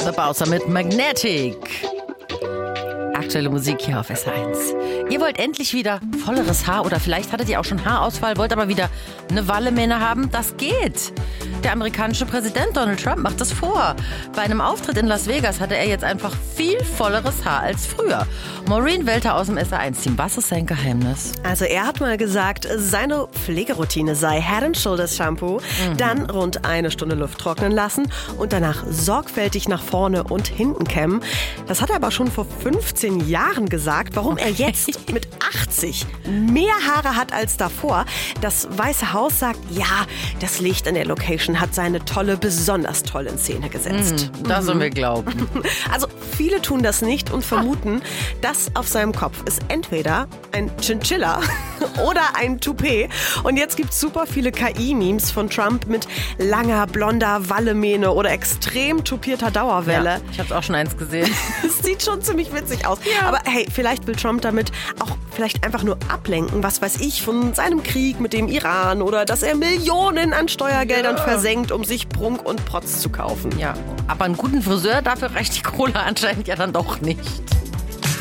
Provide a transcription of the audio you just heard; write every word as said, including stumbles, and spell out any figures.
The Bowser mit Magnetic. Aktuelle Musik hier auf S eins. Ihr wollt endlich wieder volleres Haar oder vielleicht hattet ihr auch schon Haarausfall, wollt aber wieder eine Wallemähne haben? Das geht. Der amerikanische Präsident Donald Trump macht das vor. Bei einem Auftritt in Las Vegas hatte er jetzt einfach viel volleres Haar als früher. Maureen Welter aus dem S eins Team. Was ist sein Geheimnis? Also er hat mal gesagt, seine Pflegeroutine sei Head and Shoulders Shampoo, mhm. dann rund eine Stunde Luft trocknen lassen und danach sorgfältig nach vorne und hinten kämmen. Das hat er aber schon vor fünfzehn Jahren gesagt. Warum er jetzt mit achtzig mehr Haare hat als davor? Das Weiße Haus sagt, ja, das Licht in der Location hat seine tolle, besonders toll in Szene gesetzt. Mhm, das sollen wir glauben. Also viele tun das nicht und vermuten, das auf seinem Kopf ist entweder ein Chinchilla oder ein Toupet. Und jetzt gibt es super viele K I-Memes von Trump mit langer, blonder Wallemähne oder extrem tupierter Dauerwelle. Ja, ich habe auch schon eins gesehen. Es sieht schon ziemlich witzig aus. Ja. Aber hey, vielleicht will Trump damit auch vielleicht einfach nur ablenken, was weiß ich, von seinem Krieg mit dem Iran oder dass er Millionen an Steuergeldern ja. versenkt, um sich Prunk und Protz zu kaufen. Ja, aber einen guten Friseur, dafür reicht die Kohle anscheinend ja dann doch nicht.